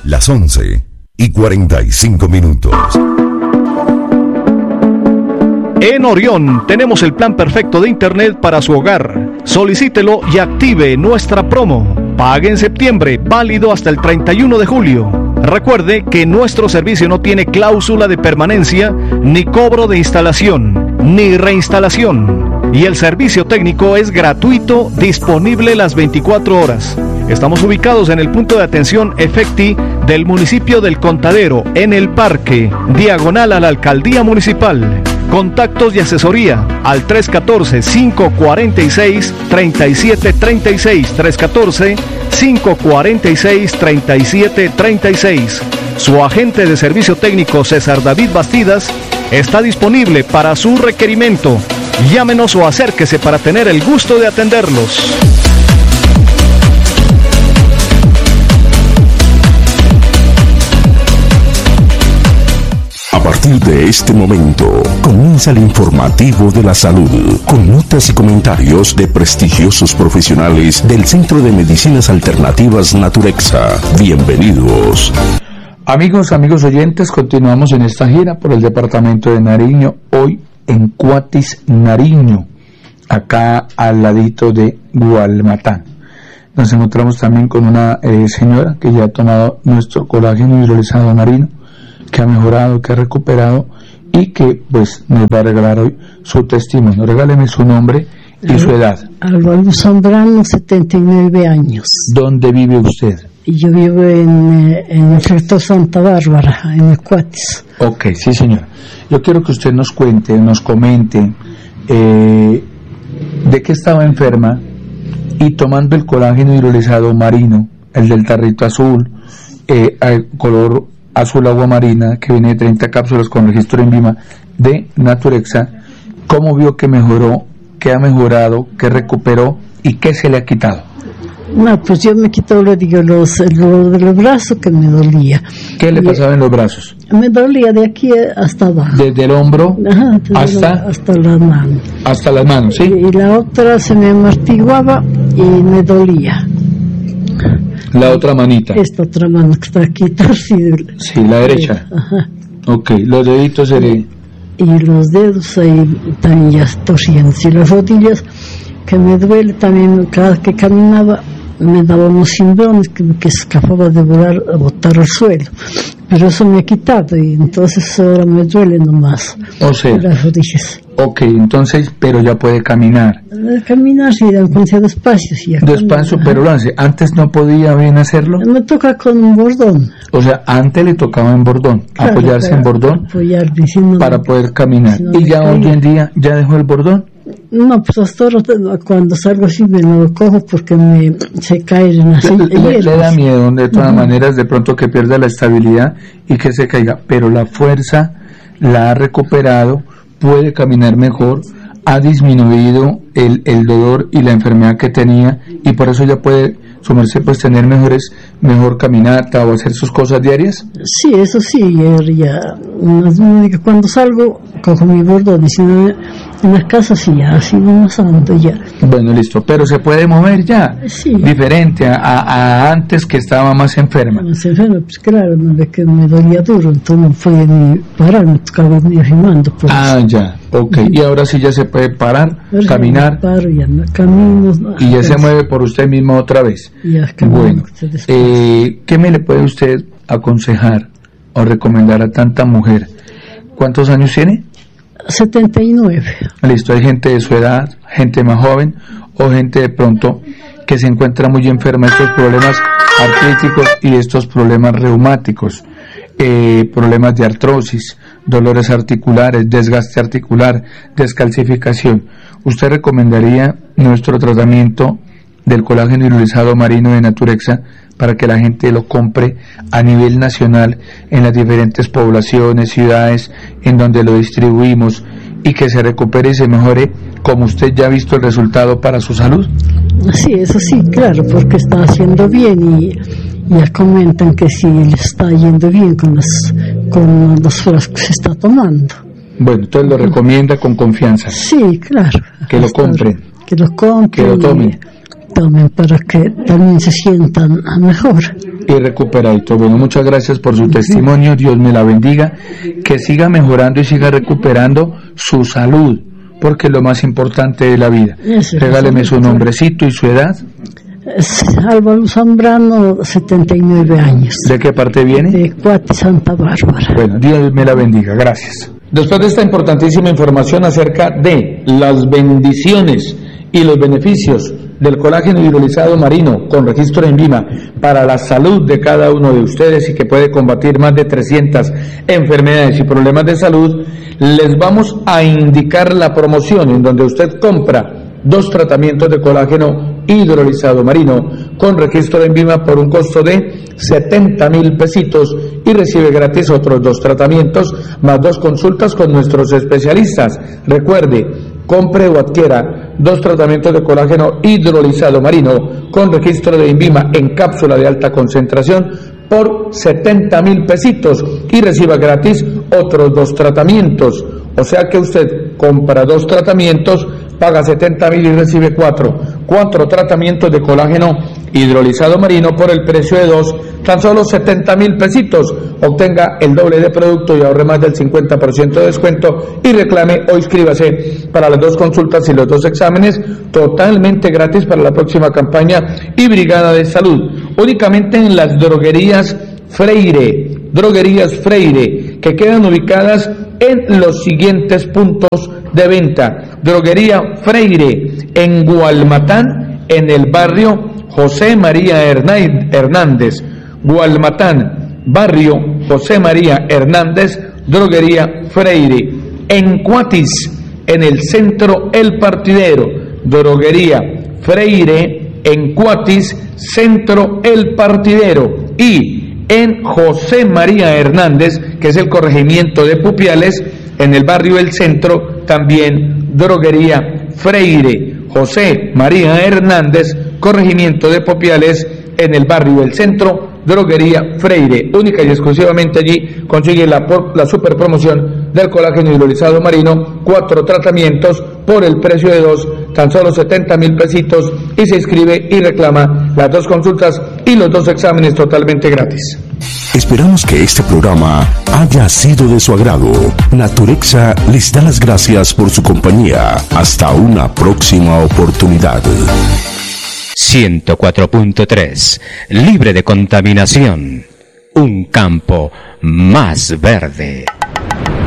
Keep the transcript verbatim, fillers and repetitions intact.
Las once y cuarenta y cinco minutos. En Orión tenemos el plan perfecto de internet para su hogar. Solicítelo y active nuestra promo. Pague en septiembre, válido hasta el treinta y uno de julio. Recuerde que nuestro servicio no tiene cláusula de permanencia, ni cobro de instalación, ni reinstalación. Y el servicio técnico es gratuito, disponible las veinticuatro horas. Estamos ubicados en el punto de atención Efecti del municipio del Contadero, en el Parque, diagonal a la Alcaldía Municipal. Contactos y asesoría al tres uno cuatro, cinco cuatro seis, tres siete tres seis, tres uno cuatro, cinco cuatro seis, tres siete tres seis. Su agente de servicio técnico César David Bastidas está disponible para su requerimiento. Llámenos o acérquese para tener el gusto de atenderlos. A partir de este momento, comienza el informativo de la salud, con notas y comentarios de prestigiosos profesionales del Centro de Medicinas Alternativas Naturexa. Bienvenidos. Amigos, amigos oyentes, continuamos en esta gira por el departamento de Nariño, hoy en Cuatis, Nariño, acá al ladito de Gualmatán. Nos encontramos también con una eh, señora que ya ha tomado nuestro colágeno hidrolizado marino, que ha mejorado, que ha recuperado y que pues nos va a regalar hoy su testimonio. Regáleme su nombre y su edad. Álvaro Zambrano, setenta y nueve años. ¿Dónde vive usted? Yo vivo en, en el sector Santa Bárbara, en el Cuatis. Ok, sí señor. Yo quiero que usted nos cuente, nos comente eh, de qué estaba enferma y tomando el colágeno hidrolizado marino, el del tarrito azul, eh, al color azul agua marina, que viene de treinta cápsulas con registro en Vima de Naturexa, ¿cómo vio que mejoró, qué ha mejorado, qué recuperó y qué se le ha quitado? No, pues yo me quito, lo digo, los, lo de los brazos que me dolía. ¿Qué le y pasaba en los brazos? Me dolía de aquí hasta abajo. Desde el hombro. Ajá, hasta, la, hasta las manos. Hasta las manos, ¿sí? Y, y la otra se me amortiguaba y me dolía. La otra manita. Esta otra mano que está aquí torcida. Sí, la derecha. Ajá. Ok, los deditos se le... Y los dedos ahí también ya torciendo. Y las rodillas, que me duele también, cada que caminaba me daba unos cimbrones que, que escapaba de volar, a botar al suelo. Pero eso me ha quitado y entonces ahora me duele nomás. O sea, las rodillas. Ok, entonces, pero ya puede caminar. Eh, caminar, sí, aunque sea despacio. Sí, despacio, camina, pero lo hace. Antes no podía bien hacerlo. Me toca con un bordón. O sea, antes le tocaba en bordón, claro, apoyarse en bordón apoyarme, si no, para poder caminar. Si no, y ya hoy en día, ¿ya dejó el bordón? No, pues hasta ahora cuando salgo así me lo cojo porque me se cae en la silla. Le, le da miedo de todas uh-huh. maneras de pronto que pierda la estabilidad y que se caiga, pero la fuerza la ha recuperado, puede caminar mejor, ha disminuido el, el dolor y la enfermedad que tenía y por eso ya puede sumerse, pues tener mejores, mejor caminata o hacer sus cosas diarias. Sí, eso sí, ya, ya cuando salgo cojo mi bordón y si no en las casas sí ya así vamos andando ya. Bueno, listo, pero se puede mover ya, sí. Diferente a, a, a antes que estaba más enferma. Más enferma, pues claro, no ve que me dolía duro, entonces no podía ni parar, me tocaba ni arrimando. Pues. Ah, ya, ok, uh-huh. Y ahora sí ya se puede parar, pero caminar, ya paro, ya no camino, no, y ya pues, se mueve por usted mismo otra vez. Ya, bueno, eh, ¿qué me le puede usted aconsejar o recomendar a tanta mujer? ¿Cuántos años tiene? setenta y nueve. Listo, hay gente de su edad, gente más joven o gente de pronto que se encuentra muy enferma de estos problemas artríticos y estos problemas reumáticos, eh, problemas de artrosis, dolores articulares, desgaste articular, descalcificación. ¿Usted recomendaría nuestro tratamiento del colágeno hidrolizado marino de Naturexa para que la gente lo compre a nivel nacional en las diferentes poblaciones, ciudades en donde lo distribuimos y que se recupere y se mejore como usted ya ha visto el resultado para su salud? Sí, eso sí, claro, porque está haciendo bien y ya comentan que sí le está yendo bien con los, con los frascos que se está tomando. Bueno, entonces lo recomienda con confianza. Sí, claro. Que lo compren. Que lo compren. Que lo tomen. Tomen para que también se sientan mejor. y recuperadito. Bueno, muchas gracias por su testimonio, Dios me la bendiga, que siga mejorando y siga recuperando su salud, porque es lo más importante de la vida. Regáleme su nombrecito y su edad. Álvaro Zambrano, setenta y nueve años. ¿De qué parte viene? De Cuati, Santa Bárbara. Bueno, Dios me la bendiga, gracias. Después de esta importantísima información acerca de las bendiciones y los beneficios del colágeno hidrolizado marino con registro en INVIMA para la salud de cada uno de ustedes y que puede combatir más de trescientas enfermedades y problemas de salud, les vamos a indicar la promoción en donde usted compra dos tratamientos de colágeno hidrolizado marino con registro en INVIMA por un costo de setenta mil pesitos y recibe gratis otros dos tratamientos más dos consultas con nuestros especialistas. Recuerde, compre o adquiera dos tratamientos de colágeno hidrolizado marino con registro de INVIMA en cápsula de alta concentración por setenta mil pesitos y reciba gratis otros dos tratamientos. O sea que usted compra dos tratamientos, paga setenta mil y recibe cuatro. Cuatro tratamientos de colágeno hidrolizado marino por el precio de dos, tan solo setenta mil pesitos. Obtenga el doble de producto y ahorre más del cincuenta por ciento de descuento y reclame o inscríbase para las dos consultas y los dos exámenes totalmente gratis para la próxima campaña y Brigada de Salud. Únicamente en las droguerías Freire, droguerías Freire, que quedan ubicadas en los siguientes puntos de venta. Droguería Freire en Gualmatán, en el barrio José María Hernández. Gualmatán, barrio José María Hernández, droguería Freire. En Cuatis, en el centro El Partidero, droguería Freire en Cuatis, centro El Partidero. Y en José María Hernández, que es el corregimiento de Pupiales, en el barrio El Centro, también droguería Freire. José María Hernández, corregimiento de Pupiales, en el barrio El Centro, droguería Freire. Única y exclusivamente allí consigue la, la super promoción del colágeno hidrolizado marino, cuatro tratamientos por el precio de dos, tan solo setenta mil pesitos, y se inscribe y reclama las dos consultas y los dos exámenes totalmente gratis. Esperamos que este programa haya sido de su agrado. Naturexa les da las gracias por su compañía. Hasta una próxima oportunidad. ciento cuatro punto tres, libre de contaminación. Un campo más verde.